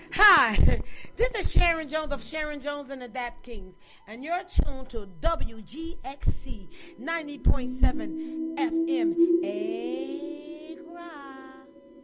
Hi, this is Sharon Jones of Sharon Jones and the Dap Kings, and you're tuned to WGXC 90.7 FM.